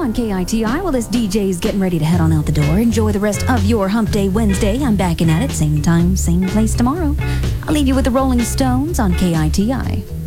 on KITI. Well, this DJ's getting ready to head on out the door. Enjoy the rest of your Hump Day Wednesday. I'm back in at it, same time, same place tomorrow. I'll leave you with the Rolling Stones on KITI.